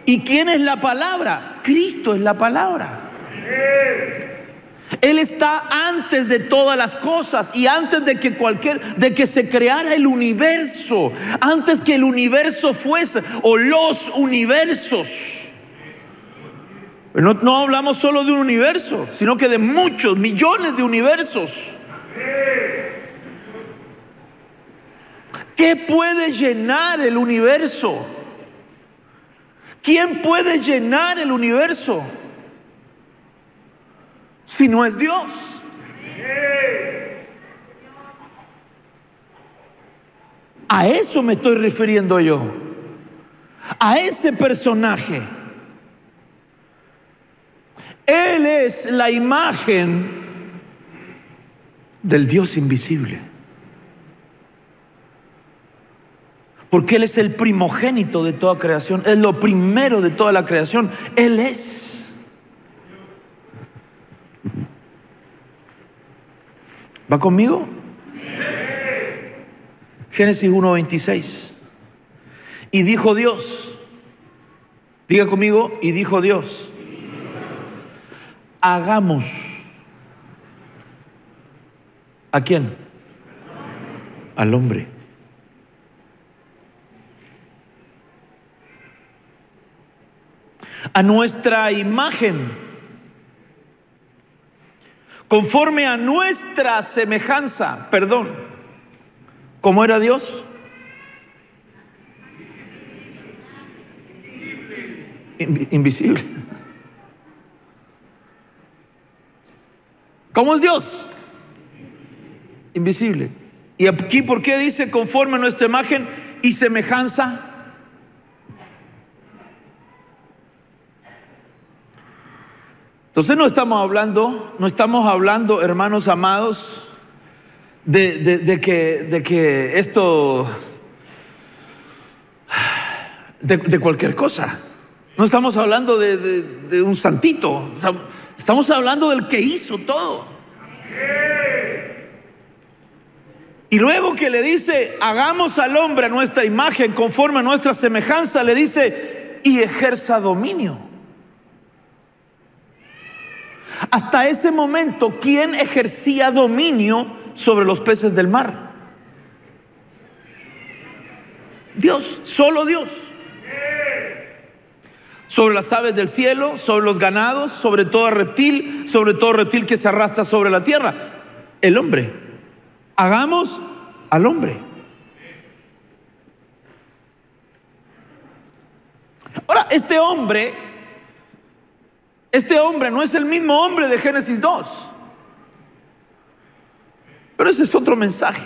¿Y quién es la palabra? Cristo es la palabra. Él está antes de todas las cosas y antes de que se creara el universo, antes que el universo fuese o los universos. No hablamos solo de un universo, sino que de muchos, millones de universos. ¿Qué puede llenar el universo? ¿Quién puede llenar el universo si no es Dios? A eso me estoy refiriendo yo, a ese personaje. Él es la imagen del Dios invisible, porque Él es el primogénito de toda creación, es lo primero de toda la creación. Él es. ¿Va conmigo? Génesis 1:26. Y dijo Dios, diga conmigo, y dijo Dios, hagamos. ¿A quién? Al hombre. A nuestra imagen, conforme a nuestra semejanza. Perdón, ¿cómo era Dios? Invisible. ¿Cómo es Dios? Invisible. Y aquí, ¿por qué dice conforme a nuestra imagen y semejanza? Entonces no estamos hablando, hermanos amados, de que esto, de cualquier cosa. No estamos hablando de un santito. Estamos hablando del que hizo todo. Y luego que le dice, hagamos al hombre a nuestra imagen, conforme a nuestra semejanza, le dice, y ejerza dominio. Hasta ese momento, ¿quién ejercía dominio sobre los peces del mar? Dios, solo Dios. Sobre las aves del cielo, sobre los ganados, sobre todo reptil que se arrastra sobre la tierra. El hombre. Hagamos al hombre. Ahora, este hombre no es el mismo hombre de Génesis 2. Pero ese es otro mensaje.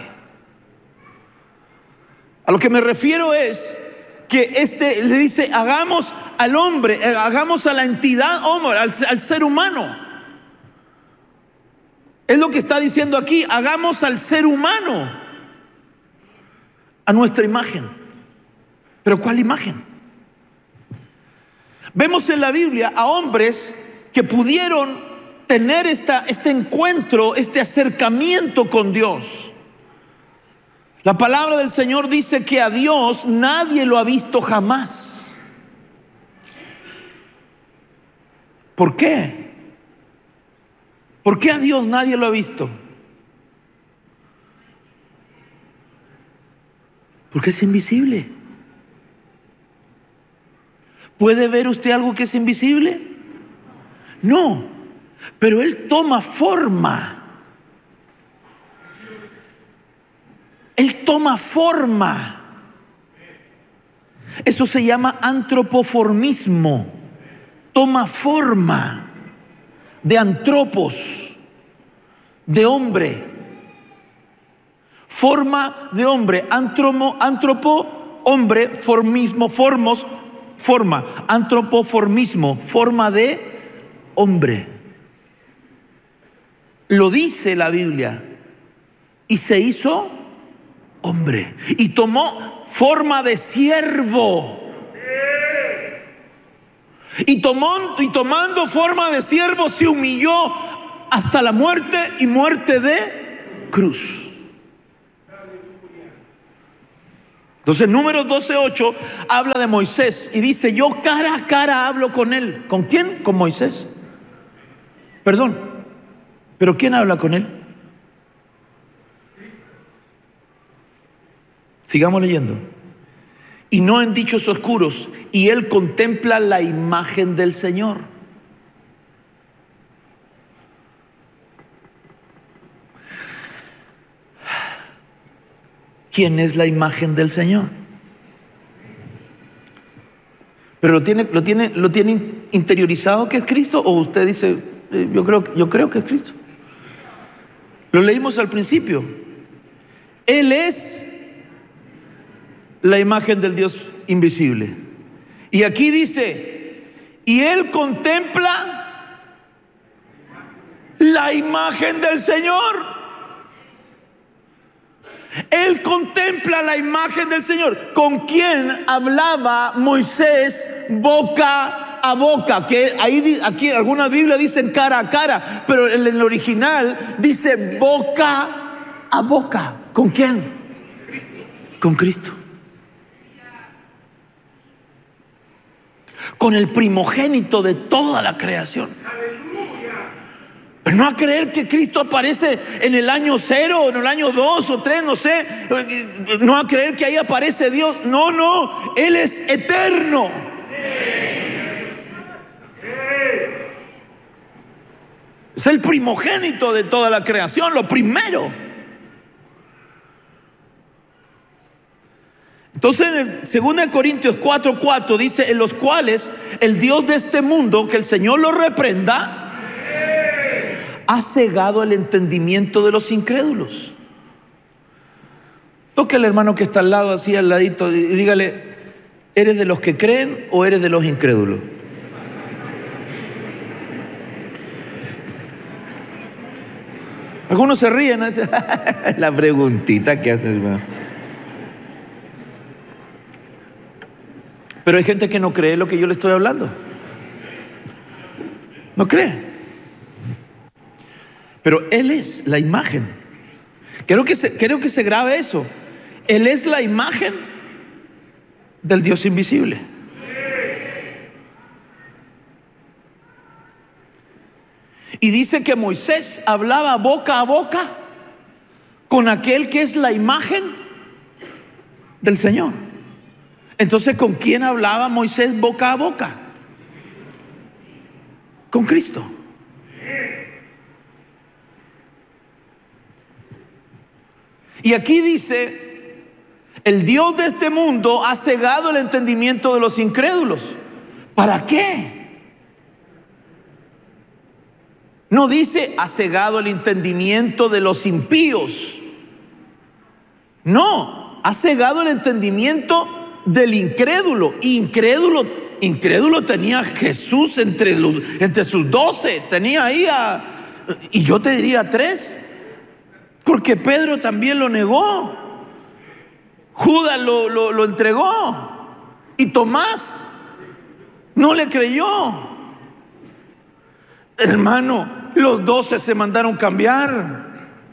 A lo que me refiero es que le dice, hagamos al hombre, hagamos a la entidad hombre, al ser humano. Es lo que está diciendo aquí, hagamos al ser humano a nuestra imagen. ¿Pero cuál imagen? Vemos en la Biblia a hombres que pudieron tener este encuentro, este acercamiento con Dios. La palabra del Señor dice que a Dios nadie lo ha visto jamás. ¿Por qué? ¿Por qué a Dios nadie lo ha visto? Porque es invisible. ¿Puede ver usted algo que es invisible? No, pero Él toma forma. Él toma forma. Eso se llama antropoformismo. Toma forma de antropos, de hombre. Forma de hombre. Antropo, hombre, formismo, forma. Antropoformismo, forma de hombre. Lo dice la Biblia. Y se hizo hombre. Y tomó forma de siervo. Y tomando forma de siervo se humilló hasta la muerte y muerte de cruz. Entonces, Números 12:8 habla de Moisés y dice: yo cara a cara hablo con él. ¿Con quién? Con Moisés. Perdón, pero ¿quién habla con él? Sigamos leyendo. Y no en dichos oscuros, y él contempla la imagen del Señor. ¿Quién es la imagen del Señor? Pero lo tiene interiorizado que es Cristo, o usted dice, yo creo que es Cristo. Lo leímos al principio. Él es la imagen del Dios invisible. Y aquí dice: y él contempla la imagen del Señor. Él contempla la imagen del Señor. ¿Con quién hablaba Moisés boca a boca? Que aquí algunas Biblias dicen cara a cara, pero en el original dice boca a boca. ¿Con quién? Con Cristo. Con el primogénito de toda la creación. Pero no a creer que Cristo aparece en el año 0, o en el año 2 o 3, no sé. No a creer que ahí aparece Dios. No, Él es eterno. Es el primogénito de toda la creación, lo primero. Entonces en 2 Corintios 4:4 dice: en los cuales el Dios de este mundo, que el Señor lo reprenda, ha cegado el entendimiento de los incrédulos. Toque al hermano que está al lado, así al ladito, y dígale: ¿eres de los que creen o eres de los incrédulos? Algunos se ríen, ¿no? La preguntita que hace, hermano. Pero hay gente que no cree lo que yo le estoy hablando. No cree. Pero Él es la imagen. Quiero que se grabe eso. Él es la imagen del Dios invisible. Y dice que Moisés hablaba boca a boca con aquel que es la imagen del Señor. Entonces, ¿con quién hablaba Moisés boca a boca? Con Cristo. Y aquí dice: el Dios de este mundo ha cegado el entendimiento de los incrédulos. ¿Para qué? No dice: ha cegado el entendimiento de los impíos. No, ha cegado el entendimiento del incrédulo. Incrédulo tenía Jesús entre sus 12. Tenía ahí y yo te diría 3. Porque Pedro también lo negó. Judas lo entregó. Y Tomás no le creyó. Hermano, los 12 se mandaron cambiar.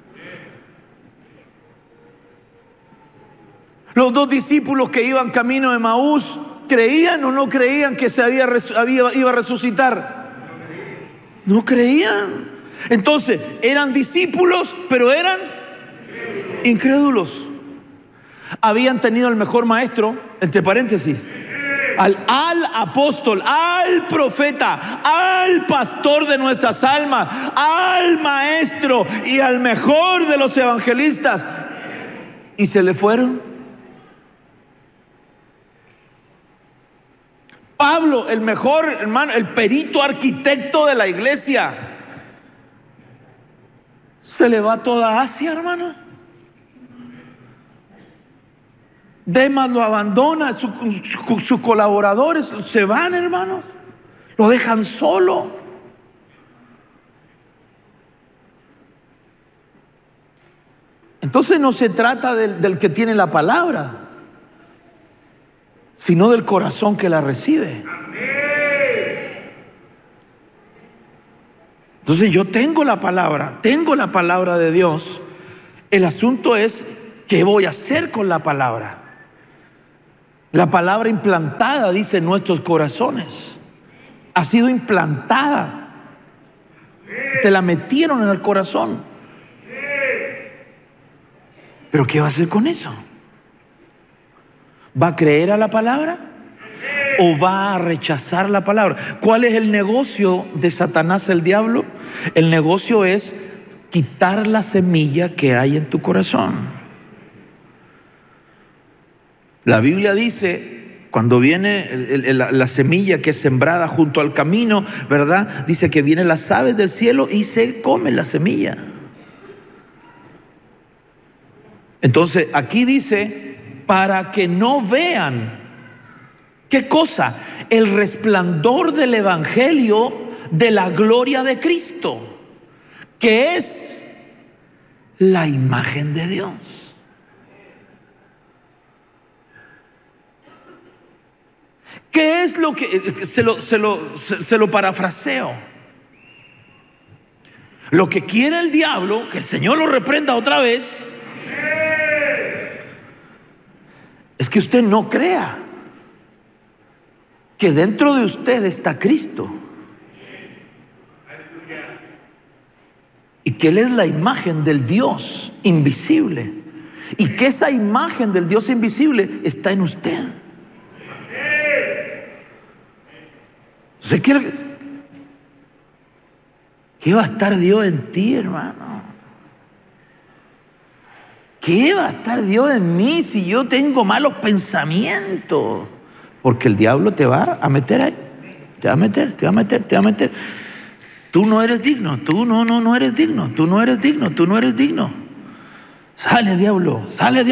Los 2 discípulos que iban camino de Emaús, ¿creían o no creían que iba a resucitar? No creían. Entonces, eran discípulos, pero eran incrédulos. Habían tenido el mejor maestro, entre paréntesis, al apóstol, al profeta, al pastor de nuestras almas, al maestro y al mejor de los evangelistas. Y se le fueron. Pablo, el mejor hermano, el perito arquitecto de la iglesia, se le va toda Asia, hermano. Demas lo abandona, sus colaboradores se van, hermanos. Lo dejan solo. Entonces no se trata del que tiene la palabra, sino del corazón que la recibe. Entonces yo tengo la palabra de Dios. El asunto es: ¿qué voy a hacer con la palabra? La palabra implantada, dice, en nuestros corazones. Ha sido implantada. Te la metieron en el corazón. ¿Pero qué va a hacer con eso? ¿Va a creer a la palabra o va a rechazar la palabra? ¿Cuál es el negocio de Satanás, el diablo? El negocio es quitar la semilla que hay en tu corazón. La Biblia dice, cuando viene la semilla que es sembrada junto al camino, ¿verdad? Dice que vienen las aves del cielo y se comen la semilla. Entonces aquí dice, para que no vean, ¿qué cosa? El resplandor del evangelio de la gloria de Cristo, que es la imagen de Dios. ¿Qué es lo que se lo parafraseo? Lo que quiere el diablo, que el Señor lo reprenda otra vez, es que usted no crea que dentro de usted está Cristo y que Él es la imagen del Dios invisible y que esa imagen del Dios invisible está en usted. ¿Qué va a estar Dios en ti, hermano? ¿Qué va a estar Dios en mí si yo tengo malos pensamientos? Porque el diablo te va a meter ahí. Te va a meter. Tú no eres digno, tú no eres digno, tú no eres digno. Sale diablo, sal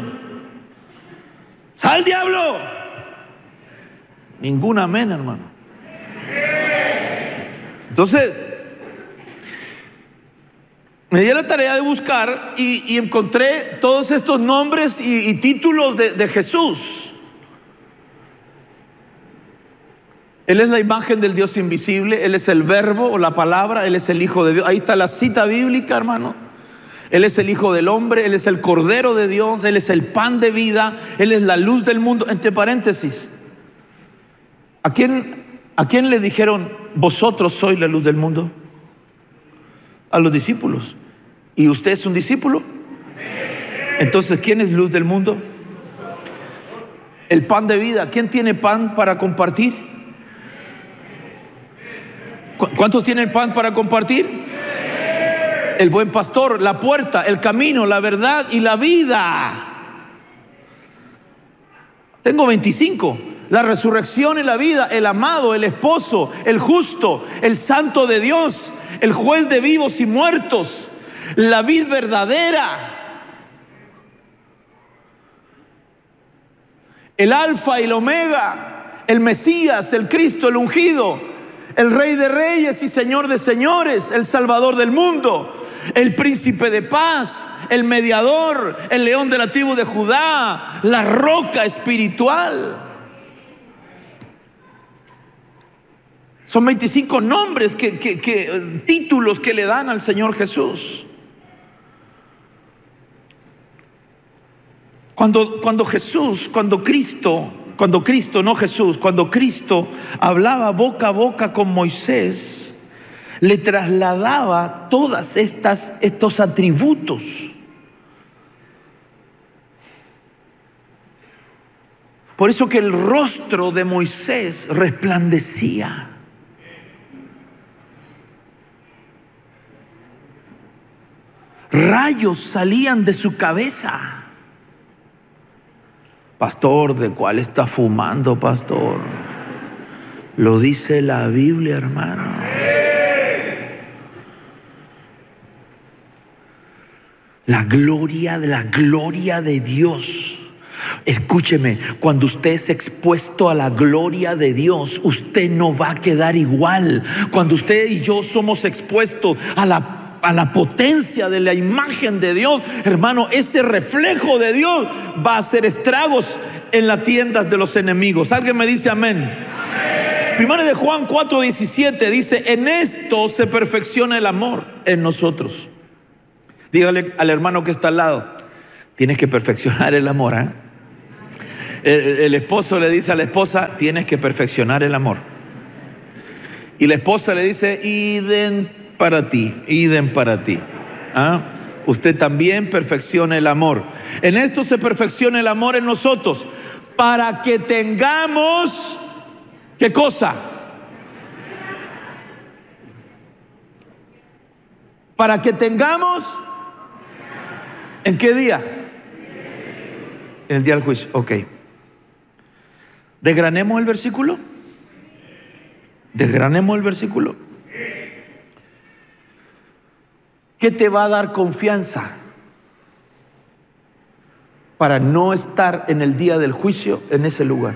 diablo. Ningún amén, hermano. Entonces, me di la tarea de buscar y encontré todos estos nombres y títulos de Jesús. Él es la imagen del Dios invisible, Él es el verbo o la palabra, Él es el Hijo de Dios. Ahí está la cita bíblica, hermano. Él es el Hijo del Hombre, Él es el Cordero de Dios, Él es el pan de vida, Él es la luz del mundo. Entre paréntesis, ¿a quién le dijeron, vosotros sois la luz del mundo? A los discípulos. ¿Y usted es un discípulo? Entonces, ¿quién es luz del mundo? El pan de vida. ¿Quién tiene pan para compartir? ¿Cuántos tienen pan para compartir? El buen pastor, la puerta, el camino, la verdad y la vida. Tengo 25. La resurrección y la vida, el amado, el esposo, el justo, el santo de Dios, el juez de vivos y muertos, la vid verdadera, el alfa y el omega, el Mesías, el Cristo, el ungido, el Rey de reyes y Señor de señores, el Salvador del mundo, el príncipe de paz, el mediador, el león de la tribu de Judá, la roca espiritual. Son 25 nombres, títulos que le dan al Señor Jesús. Cuando Cristo hablaba boca a boca con Moisés, le trasladaba todas estos atributos. Por eso que el rostro de Moisés resplandecía. Rayos salían de su cabeza. Pastor, ¿de cuál está fumando, pastor? Lo dice la Biblia, hermano. La gloria de Dios. Escúcheme, cuando usted es expuesto a la gloria de Dios, usted no va a quedar igual. Cuando usted y yo somos expuestos a la potencia de la imagen de Dios, hermano, ese reflejo de Dios va a hacer estragos en las tiendas de los enemigos. ¿Alguien me dice amén? Primero de Juan 4:17 dice, en esto se perfecciona el amor en nosotros. Dígale al hermano que está al lado, tienes que perfeccionar el amor, ¿eh? El esposo le dice a la esposa, tienes que perfeccionar el amor. Y la esposa le dice, idem para ti, idem para ti. ¿Ah? Usted también perfeccione el amor. En esto se perfecciona el amor en nosotros, para que tengamos, ¿qué cosa? Para que tengamos, ¿en qué día? En el día del juicio, ok. Desgranemos el versículo. Desgranemos el versículo. ¿Qué te va a dar confianza para no estar en el día del juicio en ese lugar?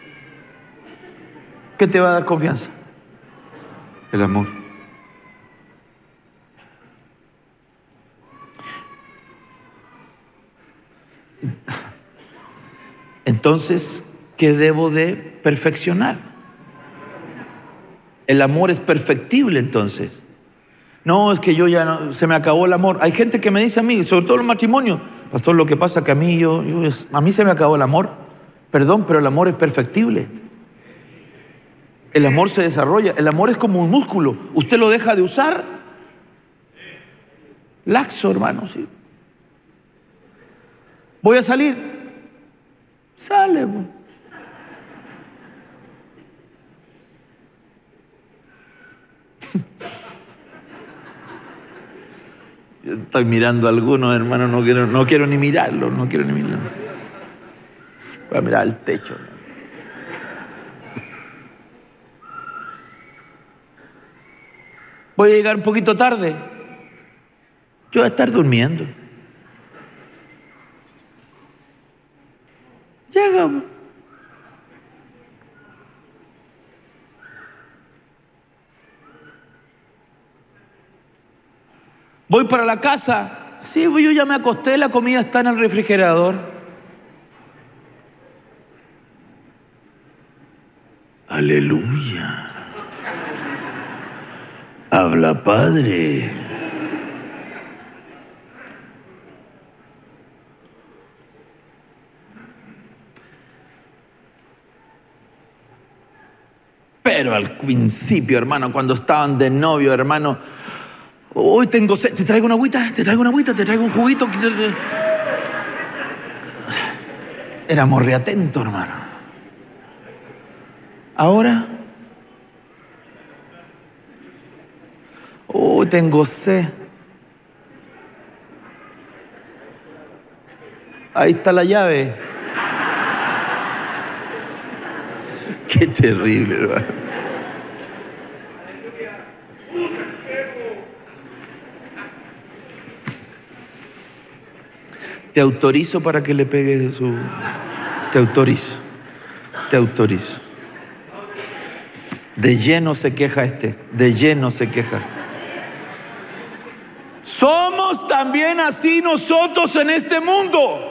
¿Qué te va a dar confianza? El amor. Entonces, ¿qué debo de perfeccionar? El amor es perfectible entonces. No, es que yo ya no, se me acabó el amor. Hay gente que me dice a mí, sobre todo en los matrimonios, pastor, lo que pasa que a mí a mí se me acabó el amor. Perdón, pero el amor es perfectible. El amor se desarrolla. El amor es como un músculo. Usted lo deja de usar, laxo, hermano, sí. Voy a salir, sale. Yo estoy mirando a algunos, hermano, no quiero ni mirarlo, no quiero ni mirarlo. Voy a mirar al techo. Voy a llegar un poquito tarde. Yo voy a estar durmiendo. Llega. Voy para la casa. Sí, yo ya me acosté, la comida está en el refrigerador. Aleluya. Habla, Padre. Pero al principio, hermano, cuando estaban de novio, hermano, hoy tengo sed, te traigo una agüita, te traigo un juguito. Éramos reatentos, hermano. Ahora, hoy tengo sed. Ahí está la llave. Qué terrible, hermano. Te autorizo para que le pegue su... Te autorizo. De lleno se queja de lleno se queja. Somos también así nosotros en este mundo.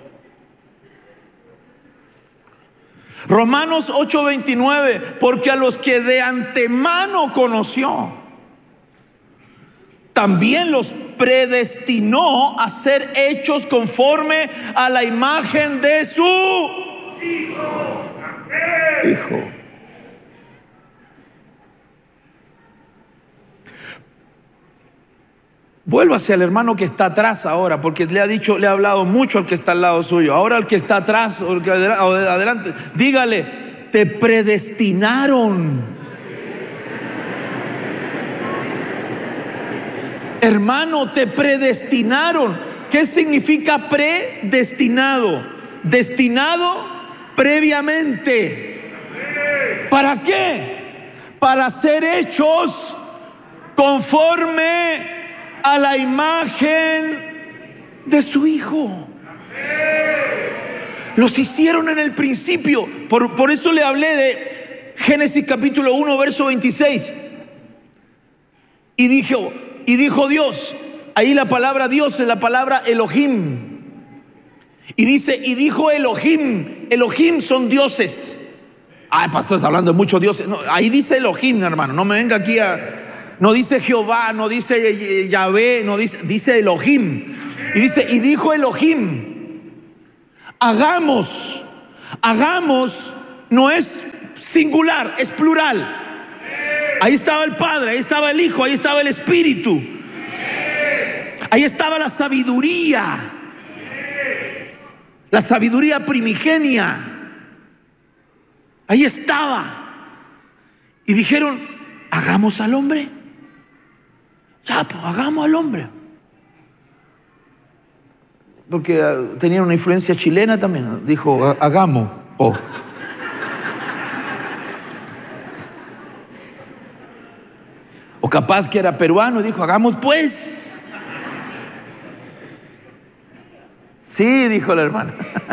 Romanos 8:29, porque a los que de antemano conoció, también los predestinó a ser hechos conforme a la imagen de su Hijo. Vuelva hacia el hermano que está atrás ahora, porque le ha hablado mucho al que está al lado suyo. Ahora al que está atrás o adelante, dígale, te predestinaron. Hermano, te predestinaron. ¿Qué significa predestinado? Destinado previamente. ¿Para qué? Para ser hechos conforme a la imagen de su Hijo. Los hicieron en el principio. Por eso le hablé de Génesis capítulo 1 verso 26. Y dijo Dios, ahí la palabra Dios es la palabra Elohim. Y dice, y dijo Elohim. Elohim son dioses. Ay, pastor, está hablando de muchos dioses. No, ahí dice Elohim, hermano. No me venga aquí no dice Jehová, no dice Yahvé, no dice Elohim. Y dice, y dijo Elohim, hagamos Hagamos no es singular, es plural. Ahí estaba el Padre, ahí estaba el Hijo, ahí estaba el Espíritu. Ahí estaba la sabiduría primigenia. Ahí estaba. Y dijeron, hagamos al hombre. Ya, pues hagamos al hombre. Porque tenían una influencia chilena también. Dijo, hagamos. O capaz que era peruano y dijo, hagamos pues. Sí, dijo la hermana.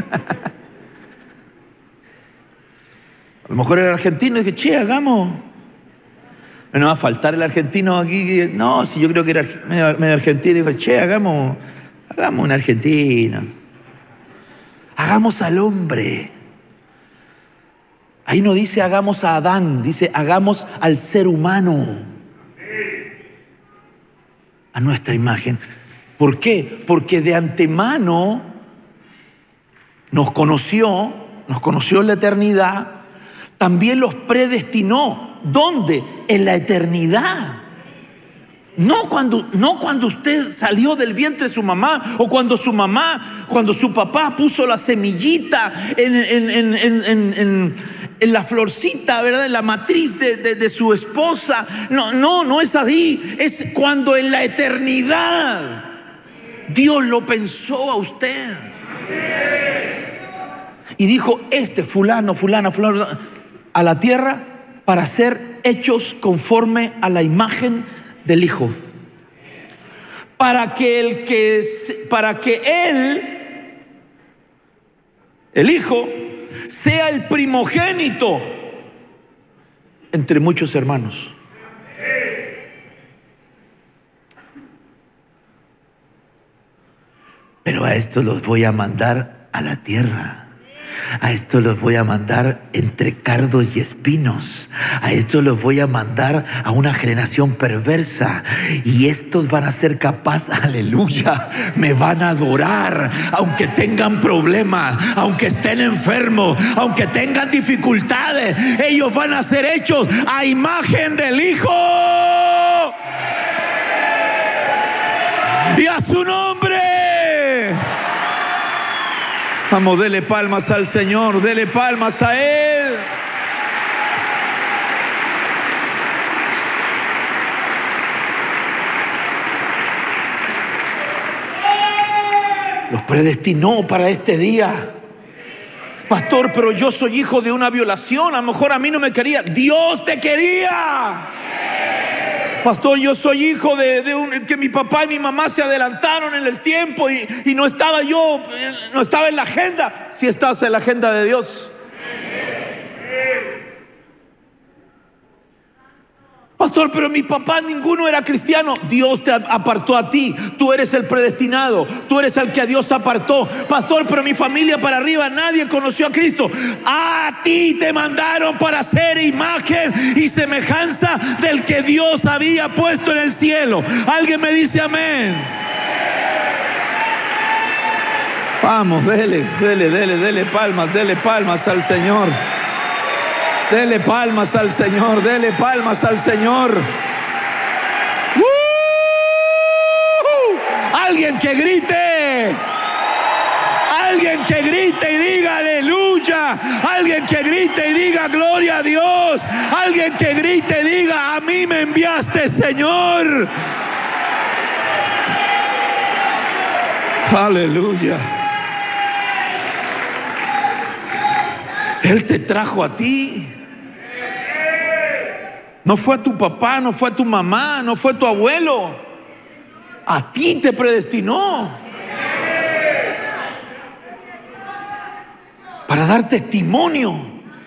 A lo mejor era argentino y dije, che, hagamos. No va a faltar el argentino aquí. No, si yo creo que era medio argentino. Y dijo, che, hagamos un argentino. Hagamos al hombre. Ahí no dice hagamos a Adán, dice hagamos al ser humano. A nuestra imagen. ¿Por qué? Porque de antemano nos conoció en la eternidad, también los predestinó. ¿Dónde? En la eternidad. No cuando usted salió del vientre de su mamá, o cuando su papá puso la semillita en la florcita, ¿verdad? En la matriz de su esposa. No es así. Es cuando en la eternidad Dios lo pensó a usted. Y dijo, fulano, a la tierra para ser hechos conforme a la imagen del Hijo. Para que él, el Hijo, sea el primogénito entre muchos hermanos. Pero a estos los voy a mandar a la tierra. A estos los voy a mandar entre cardos y espinos. A estos los voy a mandar a una generación perversa. Y estos van a ser capaces, aleluya, me van a adorar. Aunque tengan problemas, aunque estén enfermos, aunque tengan dificultades, ellos van a ser hechos a imagen del Hijo. Y a su nombre. Vamos, dele palmas al Señor, dele palmas a Él. Los predestinó para este día. Pastor, pero yo soy hijo de una violación, a lo mejor a mí no me quería. Dios te quería. Pastor, yo soy hijo de que mi papá y mi mamá se adelantaron en el tiempo y no estaba en la agenda. Si estás en la agenda de Dios. Pastor, pero mi papá ninguno era cristiano. Dios te apartó a ti. Tú eres el predestinado. Tú eres el que a Dios apartó. Pastor, pero mi familia para arriba nadie conoció a Cristo. A ti te mandaron para ser imagen y semejanza del que Dios había puesto en el cielo. Alguien me dice amén. Vamos, dele palmas al Señor. Dele palmas al Señor, dele palmas al Señor. Alguien que grite. Alguien que grite y diga aleluya. Alguien que grite y diga gloria a Dios. Alguien que grite y diga a mí me enviaste, Señor. Aleluya. Él te trajo a ti. No fue a tu papá, no fue a tu mamá, no fue a tu abuelo. A ti te predestinó. Para dar testimonio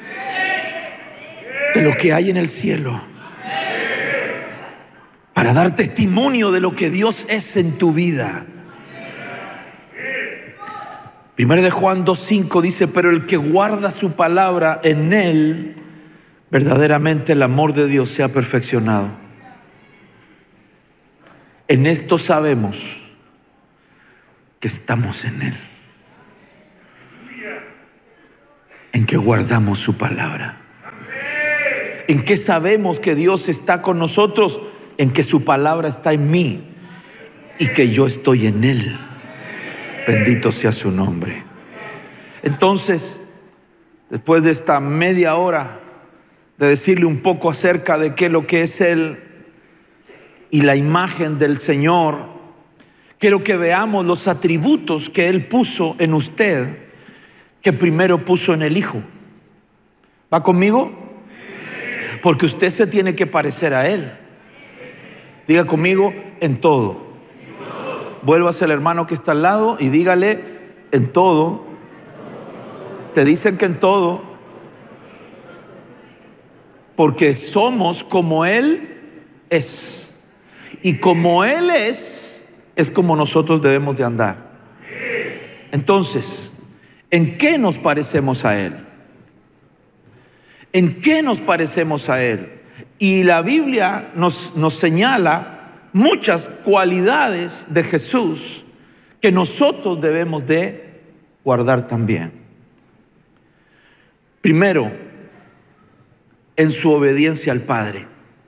de lo que hay en el cielo. Para dar testimonio de lo que Dios es en tu vida. 1 de Juan 2:5 dice, pero el que guarda su palabra, en él verdaderamente el amor de Dios se ha perfeccionado. En esto sabemos que estamos en él. En que guardamos su palabra. ¿En qué sabemos que Dios está con nosotros? En que su palabra está en mí y que yo estoy en Él. Bendito sea su nombre. Entonces, después de esta media hora de decirle un poco acerca de qué es lo que es Él y la imagen del Señor, quiero que veamos los atributos que Él puso en usted, que primero puso en el Hijo. ¿Va conmigo? Porque usted se tiene que parecer a Él. Diga conmigo, en todo. Vuelva hacia el hermano que está al lado y dígale, en todo. Te dicen que en todo, porque somos como Él es. Y como Él es como nosotros debemos de andar. Entonces, ¿en qué nos parecemos a Él? ¿En qué nos parecemos a Él? Y la Biblia nos señala muchas cualidades de Jesús que nosotros debemos de guardar también. Primero, en su obediencia al Padre.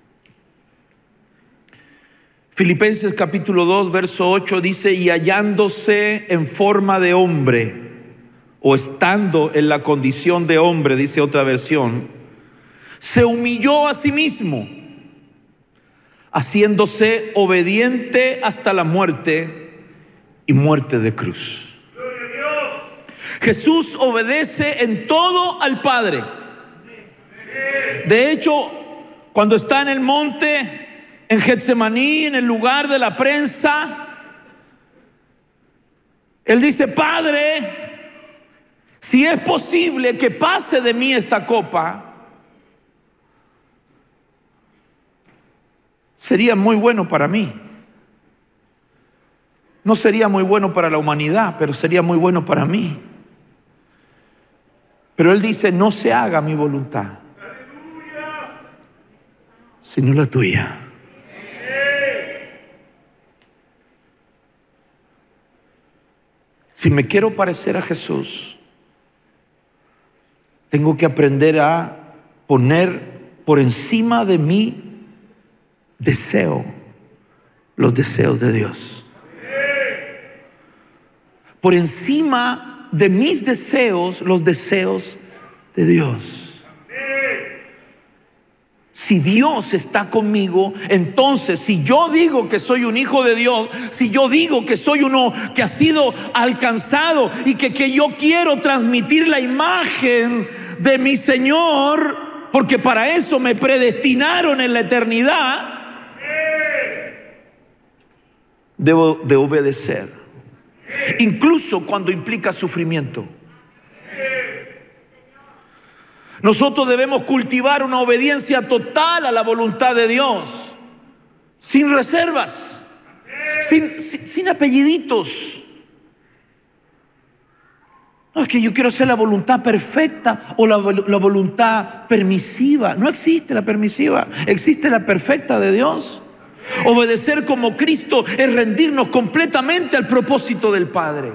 Filipenses capítulo 2, verso 8 dice: y hallándose en forma de hombre, o estando en la condición de hombre, dice otra versión, se humilló a sí mismo, haciéndose obediente hasta la muerte y muerte de cruz. Jesús obedece en todo al Padre. De hecho, cuando está en el monte, en Getsemaní, en el lugar de la prensa, Él dice: Padre, si es posible que pase de mí esta copa, sería muy bueno para mí. No sería muy bueno para la humanidad, pero sería muy bueno para mí. Pero Él dice: no se haga mi voluntad, sino la tuya. Si me quiero parecer a Jesús, tengo que aprender a poner por encima de mi deseo los deseos de Dios. Por encima de mis deseos, los deseos de Dios. Si Dios está conmigo, entonces si yo digo que soy un hijo de Dios, si yo digo que soy uno que ha sido alcanzado y que yo quiero transmitir la imagen de mi Señor, porque para eso me predestinaron en la eternidad, debo de obedecer, incluso cuando implica sufrimiento. Nosotros debemos cultivar una obediencia total a la voluntad de Dios, sin reservas, sin apelliditos. No es que yo quiero hacer la voluntad perfecta o la voluntad permisiva. No existe la permisiva, existe la perfecta de Dios. Obedecer como Cristo es rendirnos completamente al propósito del Padre.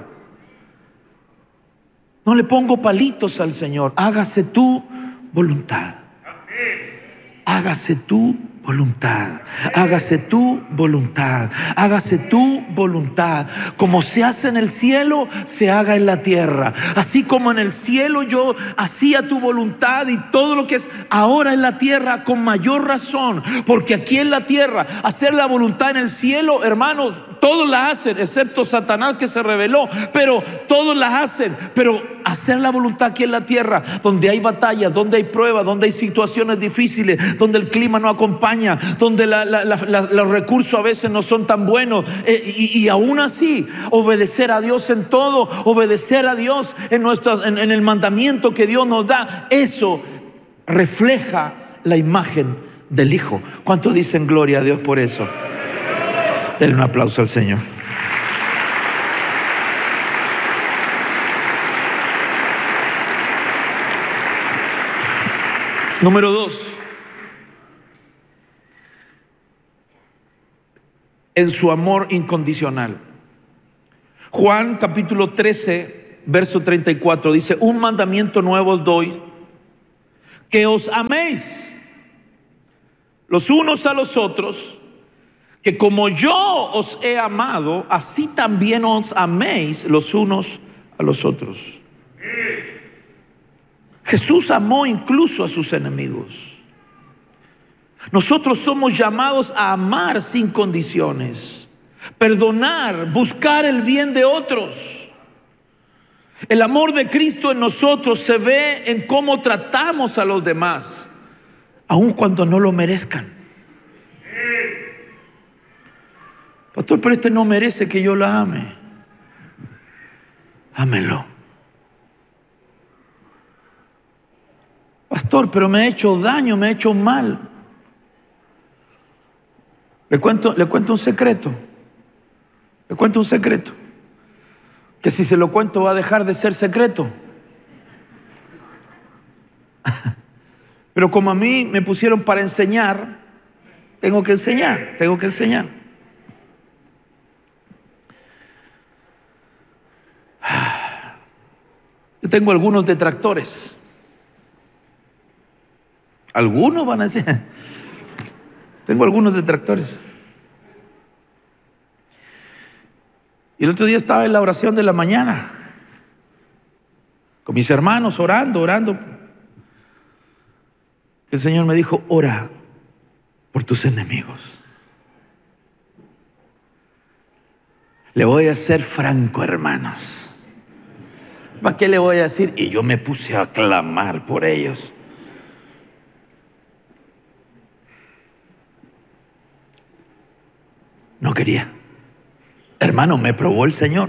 No le pongo palitos al Señor. Hágase tu voluntad. Hágase tu voluntad. Hágase tu voluntad. Hágase tu voluntad. Como se hace en el cielo, se haga en la tierra. Así como en el cielo yo hacía tu voluntad y todo lo que es ahora en la tierra, con mayor razón. Porque aquí en la tierra, hacer la voluntad en el cielo, hermanos, todos la hacen, excepto Satanás que se rebeló, pero todos la hacen. Pero hacer la voluntad aquí en la tierra, donde hay batallas, donde hay pruebas, donde hay situaciones difíciles, donde el clima no acompaña, donde los recursos a veces no son tan buenos, y aún así obedecer a Dios en todo, obedecer a Dios en el mandamiento que Dios nos da, eso refleja la imagen del Hijo. ¿Cuántos dicen gloria a Dios por eso? Denle un aplauso al Señor. Número 2, en su amor incondicional. Juan capítulo 13, verso 34, dice: un mandamiento nuevo os doy, que os améis los unos a los otros, que como yo os he amado, así también os améis los unos a los otros. Jesús amó incluso a sus enemigos. Nosotros somos llamados a amar sin condiciones, perdonar, buscar el bien de otros. El amor de Cristo en nosotros se ve en cómo tratamos a los demás, aun cuando no lo merezcan. Pastor, pero este no merece que yo la ame. Ámelo. Pastor, pero me ha hecho daño, me ha hecho mal. Le cuento un secreto. Le cuento un secreto. Que si se lo cuento va a dejar de ser secreto. Pero como a mí me pusieron para enseñar, tengo que enseñar. Yo tengo algunos detractores. Algunos van a decir, tengo algunos detractores. Y el otro día estaba en la oración de la mañana con mis hermanos orando. El Señor me dijo: ora por tus enemigos. Le voy a ser franco, hermanos. ¿Para qué le voy a decir? Y yo me puse a clamar por ellos. No quería. Hermano, me probó el Señor.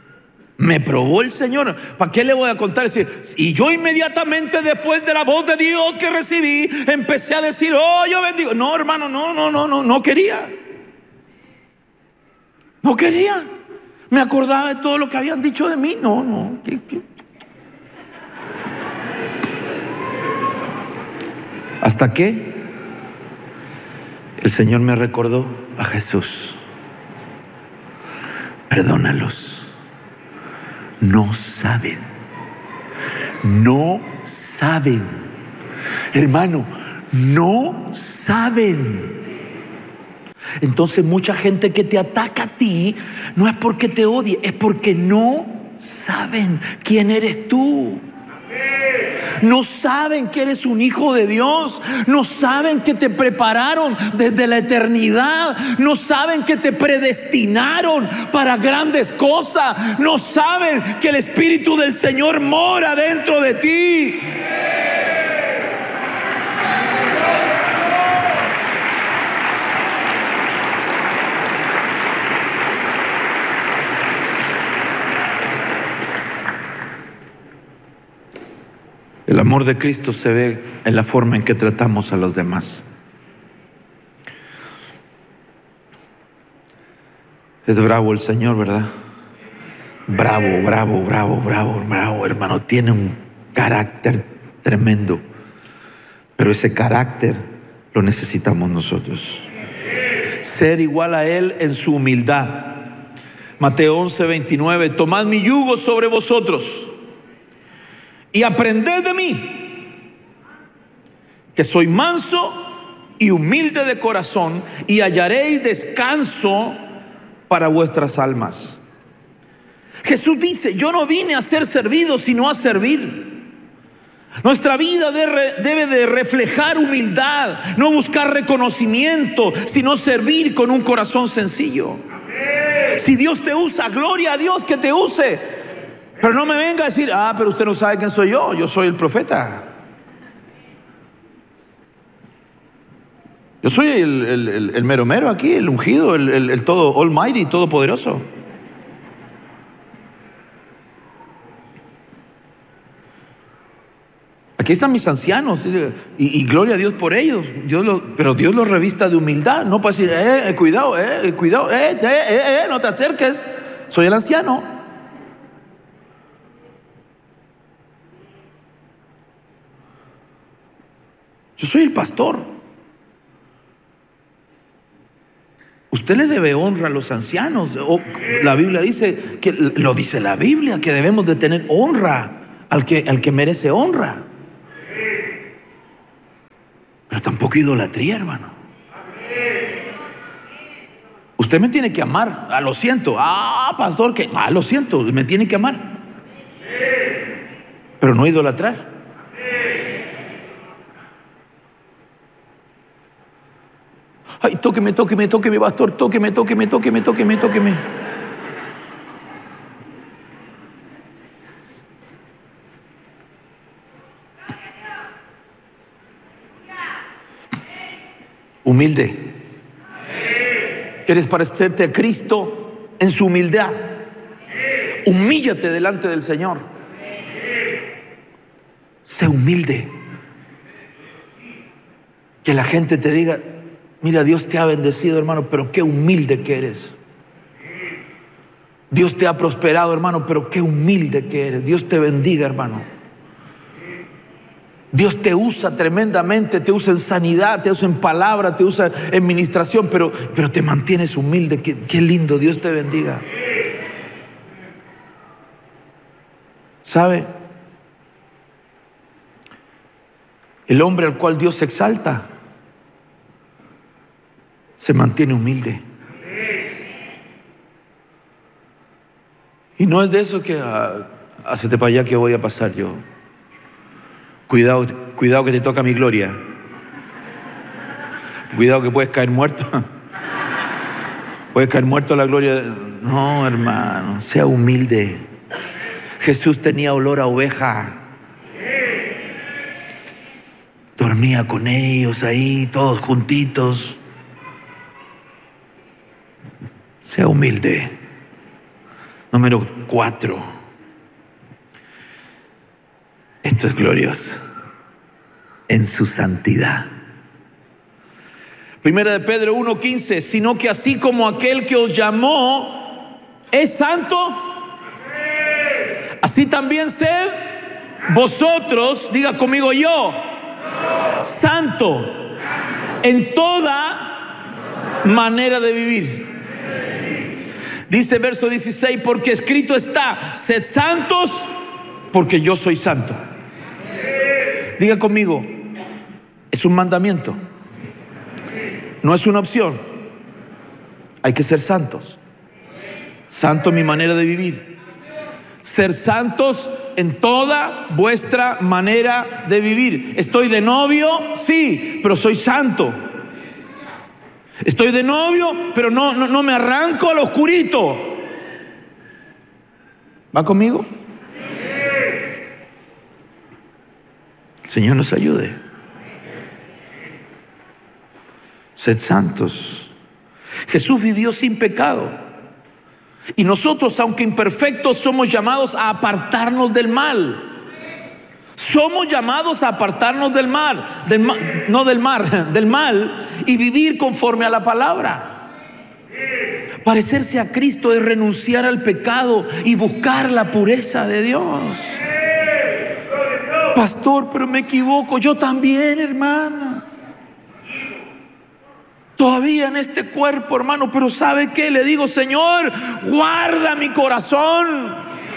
¿Para qué le voy a contar? Y yo inmediatamente después de la voz de Dios que recibí, empecé a decir: oh, yo bendigo. No, hermano, no quería. No quería. Me acordaba de todo lo que habían dicho de mí. No. Hasta que el Señor me recordó a Jesús. Perdónalos. No saben. Hermano, no saben. Entonces mucha gente que te ataca a ti no es porque te odie, es porque no saben quién eres tú. No saben que eres un hijo de Dios. No saben que te prepararon desde la eternidad. No saben que te predestinaron para grandes cosas. No saben que el Espíritu del Señor mora dentro de ti. El amor de Cristo se ve en la forma en que tratamos a los demás. Es bravo el Señor, ¿verdad? Bravo, hermano. Tiene un carácter tremendo. Pero ese carácter lo necesitamos nosotros. Ser igual a Él en su humildad. Mateo 11:29. Tomad mi yugo sobre vosotros y aprended de mí, que soy manso y humilde de corazón, y hallaréis descanso para vuestras almas. Jesús dice: yo no vine a ser servido, sino a servir. Nuestra vida debe de reflejar humildad, no buscar reconocimiento, sino servir con un corazón sencillo. Si Dios te usa, gloria a Dios que te use. Pero no me venga a decir: pero usted no sabe quién soy yo. Yo soy el profeta. Yo soy el mero mero aquí, el ungido, el todo almighty, todopoderoso. Aquí están mis ancianos y gloria a Dios por ellos. Pero Dios los revista de humildad, no para decir: cuidado, no te acerques, soy el anciano. Yo soy el pastor. Usted le debe honra a los ancianos. La Biblia dice, lo dice la Biblia, que debemos de tener honra al que merece honra. Pero tampoco idolatría, hermano. Usted me tiene que amar. Lo siento. Pastor, que lo siento, me tiene que amar. Pero no idolatrar. Ay, tóqueme, pastor, tóqueme. Humilde. ¿Quieres parecerte a Cristo en su humildad? Humíllate delante del Señor. Sé humilde. Que la gente te diga: mira, Dios te ha bendecido, hermano, pero qué humilde que eres. Dios te ha prosperado, hermano, pero qué humilde que eres. Dios te bendiga, hermano. Dios te usa tremendamente, te usa en sanidad, te usa en palabra, te usa en ministración, pero te mantienes humilde. Qué lindo, Dios te bendiga. ¿Sabe? El hombre al cual Dios exalta se mantiene humilde. Y no es de eso que hacete para allá que voy a pasar yo. Cuidado que te toca mi gloria. Cuidado que puedes caer muerto. Puedes caer muerto a la gloria. No, hermano, sea humilde. Jesús tenía olor a oveja. Dormía con ellos ahí, todos juntitos. Sea humilde. Número 4. Esto es glorioso. En su santidad. Primera de Pedro 1:15. Sino que así como aquel que os llamó es santo, así también sed vosotros, diga conmigo yo, santo en toda manera de vivir. Dice verso 16: porque escrito está: sed santos porque yo soy santo. Diga conmigo, es un mandamiento, no es una opción. Hay que ser santos. Santo mi manera de vivir. Ser santos en toda vuestra manera de vivir. Estoy de novio, sí, pero soy santo. Estoy de novio, pero no me arranco al oscurito. ¿Va conmigo? El Señor nos ayude. Sed santos. Jesús vivió sin pecado. Y nosotros, aunque imperfectos, somos llamados a apartarnos del mal. Somos llamados a apartarnos del mal, del mal, y vivir conforme a la palabra. Parecerse a Cristo es renunciar al pecado y buscar la pureza de Dios. Pastor, pero me equivoco. Yo también, hermana. Todavía en este cuerpo, hermano. Pero ¿sabe qué? Le digo: Señor, guarda mi corazón.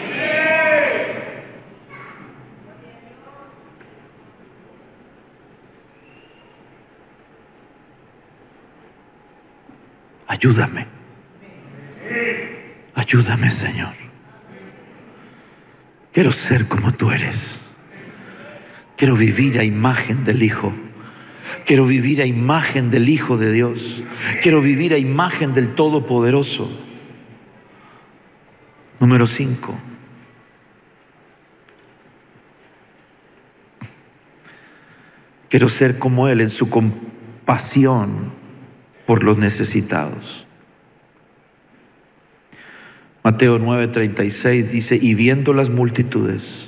Ayúdame. Ayúdame, Señor. Quiero ser como tú eres. Quiero vivir a imagen del Hijo. Quiero vivir a imagen del Hijo de Dios. Quiero vivir a imagen del Todopoderoso. Número 5. Quiero ser como Él en su compasión por los necesitados. Mateo 9:36 dice: y viendo las multitudes,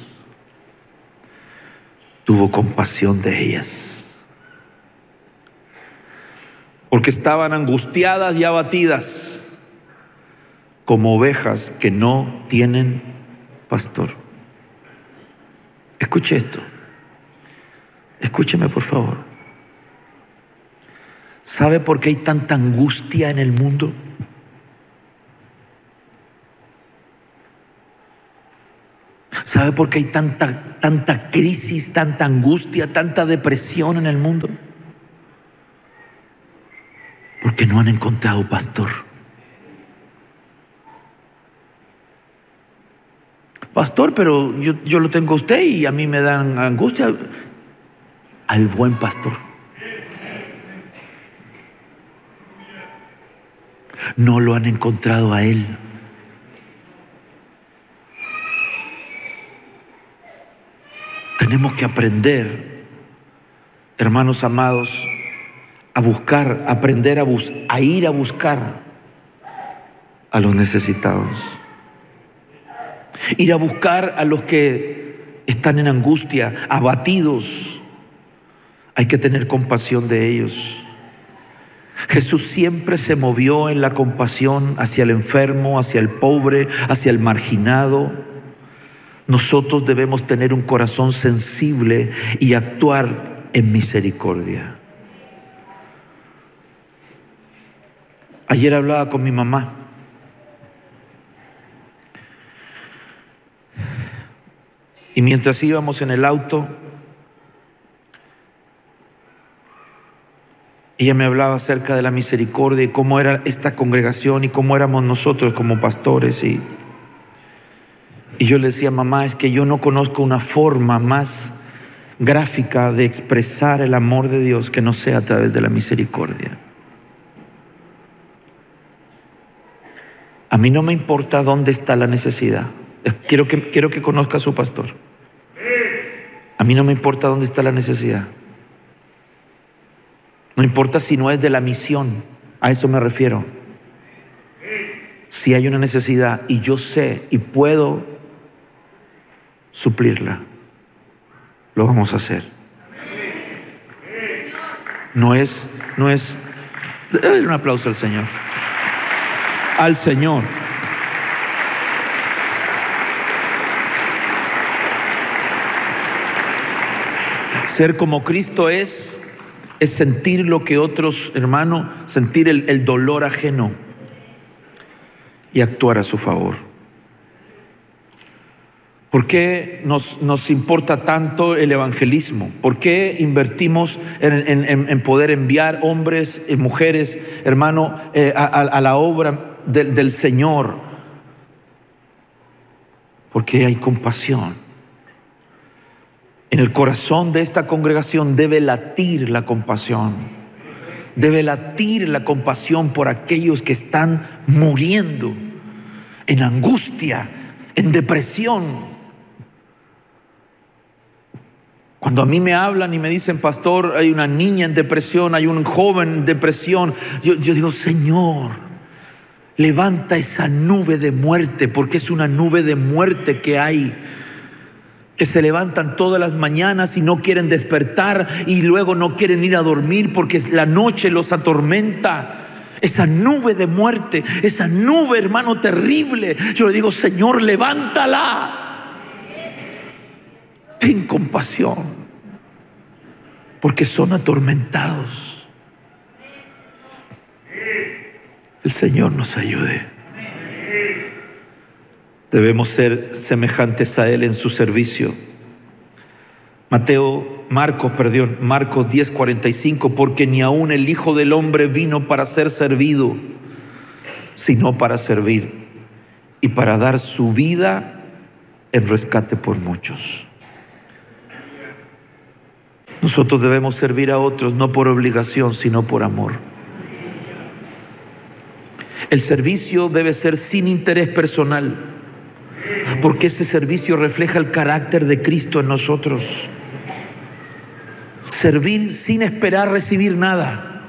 tuvo compasión de ellas, porque estaban angustiadas y abatidas, como ovejas que no tienen pastor. Escuche esto. Escúcheme, por favor. ¿Sabe por qué hay tanta angustia en el mundo? ¿Sabe por qué hay tanta crisis, tanta angustia, tanta depresión en el mundo? Porque no han encontrado pastor. Pastor, pero yo lo tengo a usted y a mí me dan angustia. Al buen pastor. No lo han encontrado a él. Tenemos que aprender, hermanos amados, a buscar, aprender a ir a buscar a los necesitados. Ir a buscar a los que están en angustia, abatidos. Hay que tener compasión de ellos. Jesús siempre se movió en la compasión hacia el enfermo, hacia el pobre, hacia el marginado. Nosotros debemos tener un corazón sensible y actuar en misericordia. Ayer hablaba con mi mamá. Y mientras íbamos en el auto, ella me hablaba acerca de la misericordia y cómo era esta congregación y cómo éramos nosotros como pastores. Y yo le decía, mamá, es que yo no conozco una forma más gráfica de expresar el amor de Dios que no sea a través de la misericordia. A mí no me importa dónde está la necesidad. Quiero que conozca a su pastor. A mí no me importa dónde está la necesidad. No importa si no es de la misión, a eso me refiero. Si hay una necesidad y yo sé y puedo suplirla, lo vamos a hacer. No es, dale un aplauso al Señor. Al Señor. Ser como Cristo es sentir lo que otros, hermano, sentir el dolor ajeno y actuar a su favor. ¿Por qué nos importa tanto el evangelismo? ¿Por qué invertimos en poder enviar hombres y mujeres, hermano, a la obra del Señor? Porque hay compasión. En el corazón de esta congregación debe latir la compasión. Debe latir la compasión por aquellos que están muriendo en angustia, en depresión. Cuando a mí me hablan y me dicen, pastor, hay una niña en depresión, hay un joven en depresión, yo digo, Señor, levanta esa nube de muerte, porque es una nube de muerte que hay, que se levantan todas las mañanas y no quieren despertar y luego no quieren ir a dormir porque la noche los atormenta. Esa nube de muerte, esa nube, hermano, terrible. Yo le digo, Señor, levántala. Ten compasión, porque son atormentados. El Señor nos ayude. Debemos ser semejantes a Él en su servicio. Marcos 10:45, porque ni aun el Hijo del Hombre vino para ser servido, sino para servir y para dar su vida en rescate por muchos. Nosotros debemos servir a otros no por obligación, sino por amor. El servicio debe ser sin interés personal, porque ese servicio refleja el carácter de Cristo en nosotros. Servir sin esperar recibir nada.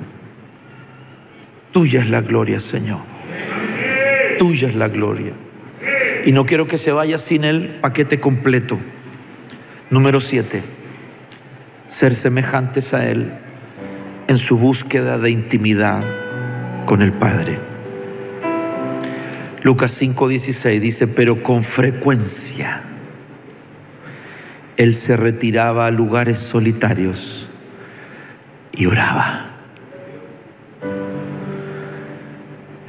Tuya es la gloria, Señor. Tuya es la gloria. Y no quiero que se vaya sin el paquete completo. Número 7. Ser semejantes a Él en su búsqueda de intimidad con el Padre. Lucas 5:16 dice, pero con frecuencia Él se retiraba a lugares solitarios y oraba.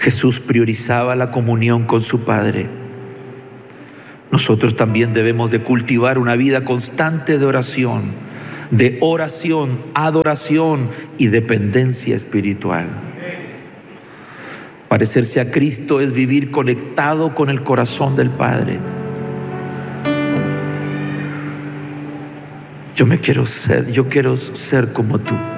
Jesús priorizaba la comunión con su Padre. Nosotros también debemos de cultivar una vida constante de oración, adoración y dependencia espiritual. Parecerse a Cristo es vivir conectado con el corazón del Padre. Yo quiero ser como tú.